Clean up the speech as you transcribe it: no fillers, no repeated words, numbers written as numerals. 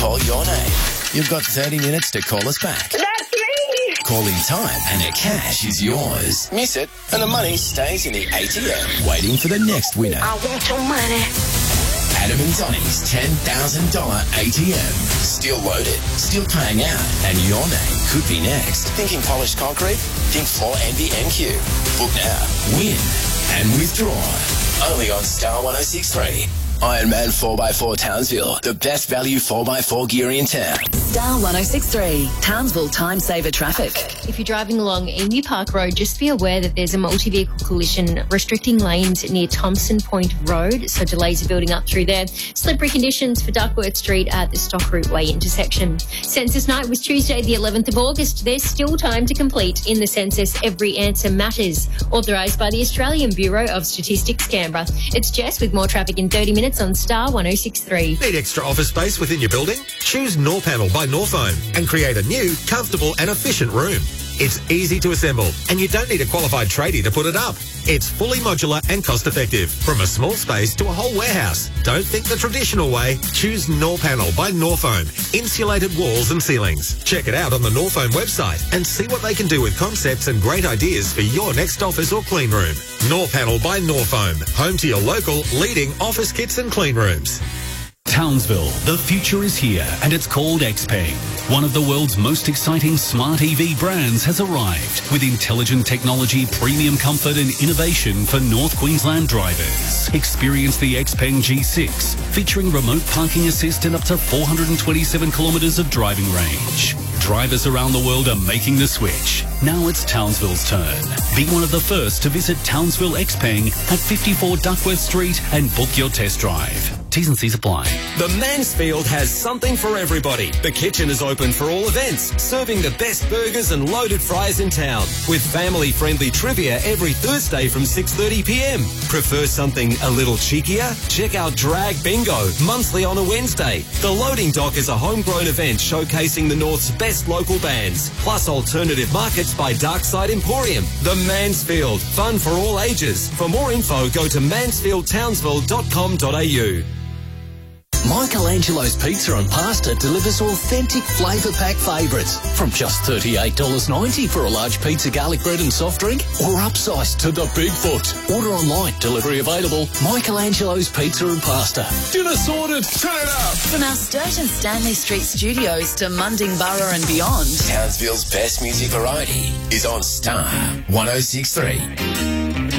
call your name. You've got 30 minutes to call us back. That's me! Call in time and the cash is yours. Miss it and the money stays in the ATM waiting for the next winner. I want your money. Adam and Donny's $10,000 ATM. Still loaded, still paying out, and your name could be next. Thinking polished concrete? Think Floor Envy NQ. Book now, win, and withdraw. Only on Star 106.3. Ironman 4x4 Townsville, the best value 4x4 gear in town. Star 106.3, Townsville Time Saver Traffic. If you're driving along Emu Park Road, just be aware that there's a multi-vehicle collision restricting lanes near Thompson Point Road, so delays are building up through there. Slippery conditions for Duckworth Street at the Stockroot Way intersection. Census night was Tuesday the 11th of August. There's still time to complete in the census. Every answer matters. Authorised by the Australian Bureau of Statistics, Canberra. It's Jess with more traffic in 30 minutes on Star 106.3. Need extra office space within your building? Choose Norpanel by Norfoam and create a new, comfortable and efficient room. It's easy to assemble and you don't need a qualified tradie to put it up. It's fully modular and cost effective. From a small space to a whole warehouse. Don't think the traditional way. Choose Norpanel by Norfoam. Insulated walls and ceilings. Check it out on the Norfoam website and see what they can do with concepts and great ideas for your next office or clean room. Norpanel by Norfoam. Home to your local leading office kits and clean rooms. Townsville, the future is here and it's called XPeng. One of the world's most exciting smart EV brands has arrived with intelligent technology, premium comfort and innovation for North Queensland drivers. Experience the XPeng G6 featuring remote parking assist and up to 427 kilometres of driving range. Drivers around the world are making the switch. Now it's Townsville's turn. Be one of the first to visit Townsville XPeng at 54 Duckworth Street and book your test drive. T's and C's apply. The Mansfield has something for everybody. The kitchen is open for all events, serving the best burgers and loaded fries in town, with family-friendly trivia every Thursday from 6:30 p.m. Prefer something a little cheekier? Check out Drag Bingo, monthly on a Wednesday. The Loading Dock is a homegrown event showcasing the North's best local bands, plus alternative markets by Darkside Emporium. The Mansfield, fun for all ages. For more info, go to mansfieldtownsville.com.au. Michelangelo's Pizza and Pasta delivers authentic flavour pack favourites from just $38.90 for a large pizza, garlic bread and soft drink, or upsized to the Bigfoot. Order online, delivery available. Michelangelo's Pizza and Pasta. Dinner sorted, turn it up! From our Sturt and Stanley Street studios to Mundingburra and beyond, Townsville's best music variety is on Star 106.3.